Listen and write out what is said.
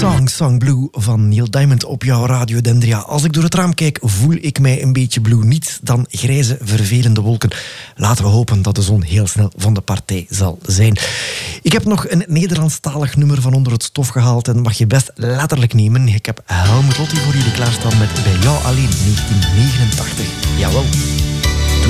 Song Blue van Neil Diamond op jouw Radio Dendria. Als ik door het raam kijk, voel ik mij een beetje blue. Niet dan grijze, vervelende wolken. Laten we hopen dat de zon heel snel van de partij zal zijn. Ik heb nog een Nederlandstalig nummer van onder het stof gehaald en mag je best letterlijk nemen. Ik heb Helmut Lotti voor jullie klaarstaan met Bij jou alleen 1989. Jawel.